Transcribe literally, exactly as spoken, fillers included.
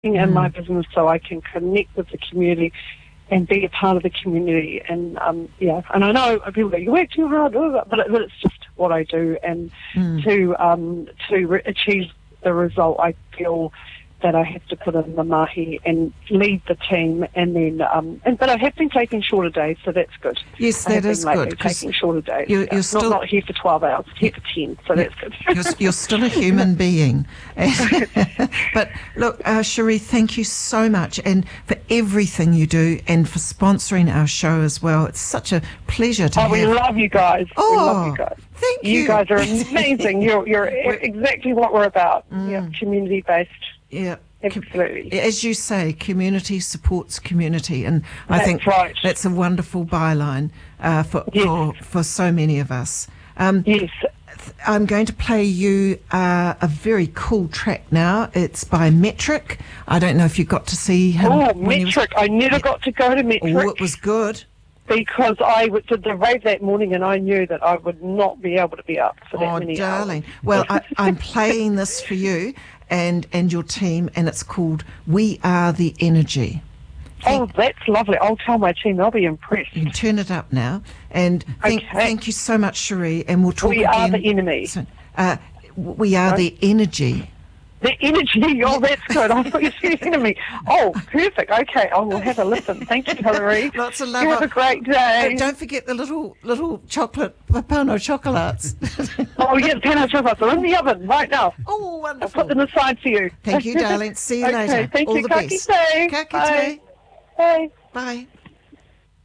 in Mm. my business so I can connect with the community and be a part of the community. And, um, yeah, and I know people go, you work too hard, but, it, but it's just what I do. And Mm. to um, to re- achieve the result, I feel that I have to put in the mahi and lead the team, and then, um, and, but I have been taking shorter days, so that's good. Yes, I have that is been lately good, 'cause taking shorter days. you're- yeah. you're still- not, not here for twelve hours, here for ten, so that's good. You're, you're still a human being. But look, uh, Cherie, thank you so much, and for everything you do, and for sponsoring our show as well. It's such a pleasure to Oh, have. we love you guys. Oh, we love you guys. Thank you. You guys are amazing. you're you're exactly what we're about. Mm. Yeah, community based. Yeah. Absolutely. As you say, community supports community, and I That's think right. that's a wonderful byline uh, for, Yes. for for so many of us. Um, Yes. I'm going to play you uh, a very cool track now. It's by Metric. I don't know if you got to see him. Oh, when he was- Metric. I never got to go to Metric. Oh, it was good. Because I w- did the rave that morning and I knew that I would not be able to be up for that Oh, many darling. hours. Well, I, I'm playing this for you and, and your team, and it's called We Are the Energy. Oh, that's lovely. I'll tell my team. They'll be impressed. You can turn it up now. And thank, Okay. thank you so much, Cherie, and we'll talk We again. are the enemy. soon. Uh, we are the energy. The energy. Oh, that's good. I thought you said enemy. Oh, perfect. Okay, I will have a listen. Thank you, Hilary. Lots of love. You have a great day. Uh, don't forget the little little chocolate pano chocolates. Oh, yeah, the pan chocolates are in the oven right now. Oh, I'll wonderful. put them aside for you. Thank you, darling. See you okay, later. Thank All you. the Ka best. kite. Ka kite. Bye. Bye. Bye.